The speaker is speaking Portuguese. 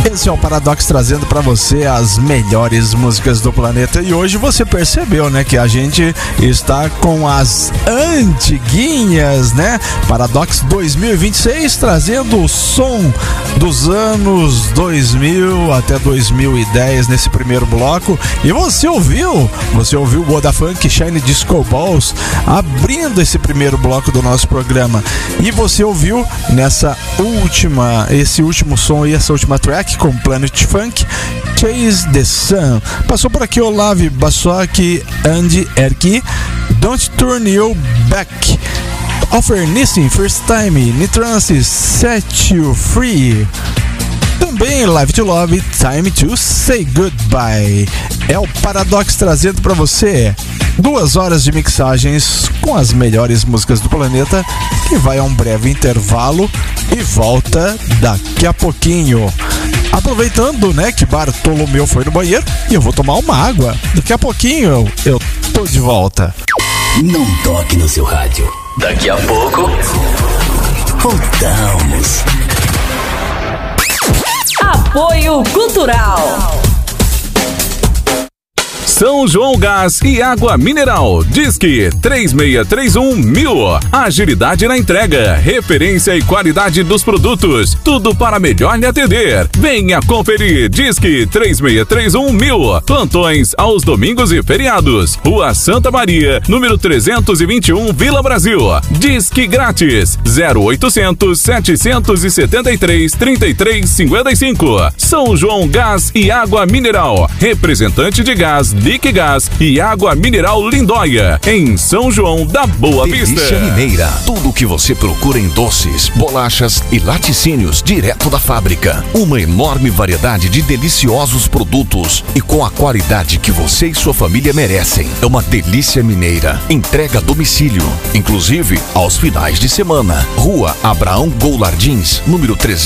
Esse é o Paradox trazendo pra você as melhores músicas do planeta. E hoje você percebeu, né, que a gente está com as antiguinhas, né? Paradox 2026 trazendo o som dos anos 2000 até 2010 nesse primeiro bloco. E você ouviu o Vodafunk Shine Disco Balls abrindo esse primeiro bloco do nosso programa. E você ouviu esse último som e essa última track com Planet Funk, Chase the Sun. Passou por aqui Olav Basock, Andy Erki, Don't Turn You Back, Offer Nissin, First Time, Nitrance, Set You Free. Também Live to Love, Time to Say Goodbye. É o Paradox trazendo pra você 2 horas de mixagens com as melhores músicas do planeta, que vai a um breve intervalo e volta daqui a pouquinho. Aproveitando, né, que Bartolomeu foi no banheiro e eu vou tomar uma água. Daqui a pouquinho eu tô de volta. Não toque no seu rádio. Daqui a pouco voltamos. Apoio Cultural. São João Gás e Água Mineral. Disque 3631.000. Agilidade na entrega, referência e qualidade dos produtos. Tudo para melhor lhe atender. Venha conferir. Disque 3631.000. Plantões aos domingos e feriados. Rua Santa Maria, número 321, Vila Brasil. Disque grátis 0800 773 3355. São João Gás e Água Mineral. Representante de gás, Liquigás e Água Mineral Lindóia, em São João da Boa Vista. Delícia Mineira, tudo o que você procura em doces, bolachas e laticínios direto da fábrica. Uma enorme variedade de deliciosos produtos e com a qualidade que você e sua família merecem. É uma delícia mineira. Entrega a domicílio, inclusive aos finais de semana. Rua Abraão Goulardins, número 300.